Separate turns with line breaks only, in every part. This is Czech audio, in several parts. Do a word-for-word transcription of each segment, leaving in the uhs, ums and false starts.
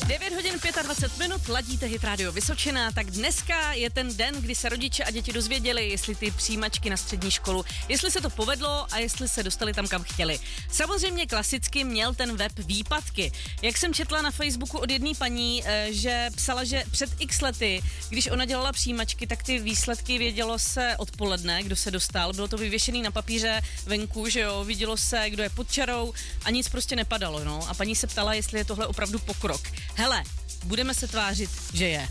devět hodin dvacet pět minut, ladíte Hit Radio Vysočina, tak dneska je ten den, kdy se rodiče a děti dozvěděli, jestli ty přijímačky na střední školu, jestli se to povedlo a jestli se dostali tam, kam chtěli. Samozřejmě klasicky měl ten web výpadky. Jak jsem četla na Facebooku od jedné paní, že psala, že před x lety, když ona dělala přijímačky, tak ty výsledky vědělo se odpoledne, kdo se dostal, bylo to vyvěšený na papíře venku, že jo, vidělo se, kdo je pod čarou a nic prostě nepadalo, no. A paní se ptala, jestli je tohle opravdu pokrok. Hele, budeme se tvářit, že je.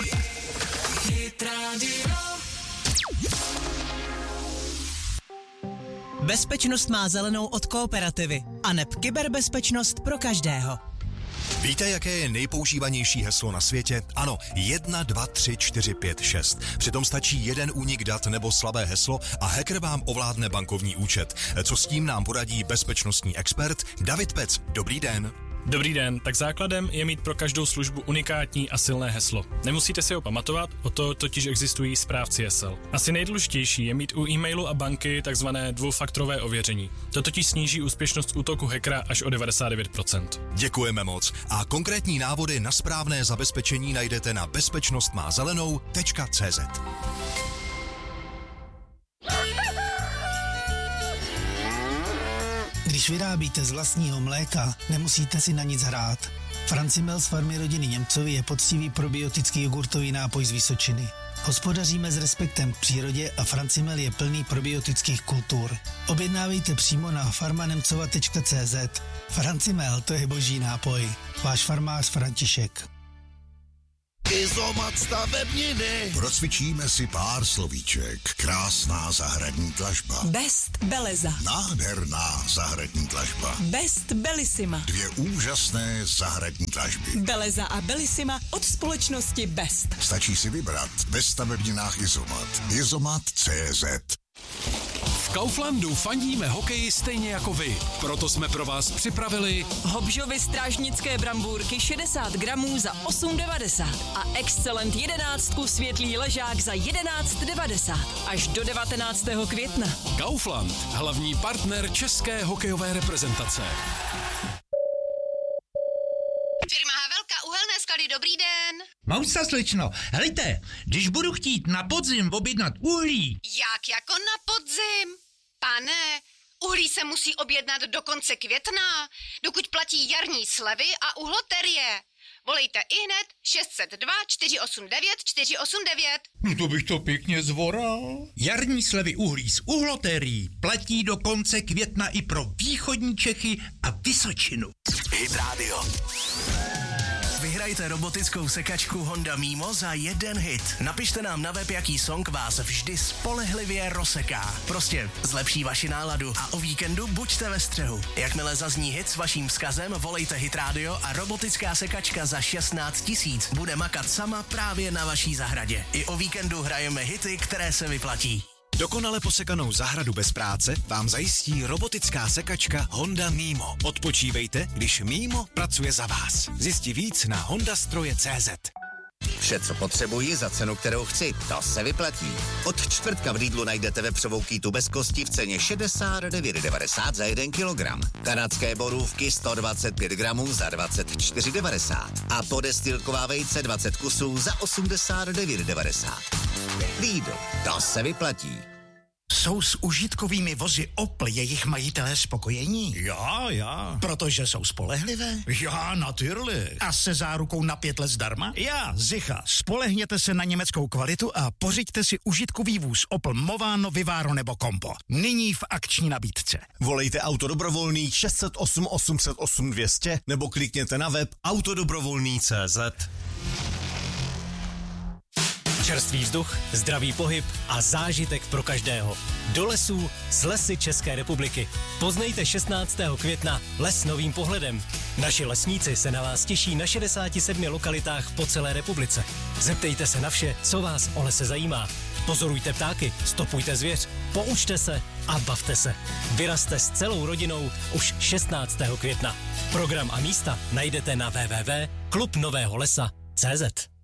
Bezpečnost má zelenou od Kooperativy a neb kyberbezpečnost pro každého.
Víte, jaké je nejpoužívanější heslo na světě? Ano, jedna, dva, tři, čtyři, pět, šest. Přitom stačí jeden únik dat nebo slabé heslo a hacker vám ovládne bankovní účet. Co s tím nám poradí bezpečnostní expert David Pec. Dobrý den.
Dobrý den, tak základem je mít pro každou službu unikátní a silné heslo. Nemusíte si ho pamatovat, o to totiž existují správci hesel. Asi nejdůležitější je mít u e-mailu a banky takzvané dvoufaktorové ověření. To totiž sníží úspěšnost útoku hackera až o devadesát devět procent.
Děkujeme moc. A konkrétní návody na správné zabezpečení najdete na bezpečnostmázelenou tečka cé zet.
Když vyrábíte z vlastního mléka, nemusíte si na nic hrát. Francimel z farmy rodiny Němcovi je poctivý probiotický jogurtový nápoj z Vysočiny. Hospodaříme s respektem k přírodě a Francimel je plný probiotických kultur. Objednávejte přímo na farmanemcova tečka cé zet. Francimel, to je boží nápoj. Váš farmář František.
Izomat stavebniny. Procvičíme si pár slovíček. Krásná zahradní tlažba.
Best Beleza.
Nádherná zahradní tlažba.
Best Bellissima.
Dvě úžasné zahradní tlažby.
Beleza a Bellissima od společnosti Best.
Stačí si vybrat ve stavebninách Izomat. Izomat tečka cé zet.
V Kauflandu fandíme hokeji stejně jako vy. Proto jsme pro vás připravili
Hobžovy strážnické brambůrky šedesát gramů za osm devadesát a Excellent jedenáctku světlý ležák za jedenáct devadesát až do devatenáctého května.
Kaufland, hlavní partner české hokejové reprezentace.
Firma Havelka, uhelné skaly, dobrý den.
Mousa, slečno, helejte, když budu chtít na podzim objednat uhlí.
Jak jako na podzim? Pane, uhlí se musí objednat do konce května, dokud platí jarní slevy a uhloterie. Volejte ihned šest set dva čtyři osm devět čtyři osm devět.
No to bych to pěkně zvoral. Jarní slevy uhlí z uhlotérií platí do konce května i pro východní Čechy a Vysočinu.
Hit Radio. Vyhrajte robotickou sekačku Honda Mimo za jeden hit. Napište nám na web, jaký song vás vždy spolehlivě rozseká. Prostě zlepší vaši náladu a o víkendu buďte ve střehu. Jakmile zazní hit s vaším vzkazem, volejte Hit Radio a robotická sekačka za šestnáct tisíc bude makat sama právě na vaší zahradě. I o víkendu hrajeme hity, které se vyplatí.
Dokonale posekanou zahradu bez práce vám zajistí robotická sekačka Honda Mimo. Odpočívejte, když Mimo pracuje za vás. Zjistí víc na hondastroje tečka cé zet.
Vše, co potřebuji za cenu, kterou chci, to se vyplatí. Od čtvrtka v Lidlu najdete vepřovou kýtu bez kosti v ceně šedesát devět devadesát za jeden kilogram. Kanadské borůvky sto dvacet pět gramů za dvacet čtyři devadesát. A podestýlková vejce dvacet kusů za osmdesát devět devadesát. Lidl, to se vyplatí.
Jsou s užitkovými vozy Opel jejich majitelé spokojení?
Já, já.
Protože jsou spolehlivé?
Já, natürlich.
A se zárukou na pět let zdarma?
Já, zicha.
Spolehněte se na německou kvalitu a pořiďte si užitkový vůz Opel Movano, Vivaro nebo Combo. Nyní v akční nabídce.
Volejte Autodobrovolný šest set osm osm set osm dvě stě nebo klikněte na web autodobrovolný tečka cé zet.
Čerstvý vzduch, zdravý pohyb a zážitek pro každého. Do lesů s Lesy České republiky. Poznejte šestnáctého května les novým pohledem. Naši lesníci se na vás těší na šedesáti sedmi lokalitách po celé republice. Zeptejte se na vše, co vás o lese zajímá. Pozorujte ptáky, stopujte zvěř, poučte se a bavte se. Vyrazte s celou rodinou už šestnáctého května. Program a místa najdete na w w w tečka klub nového lesa tečka cé zet.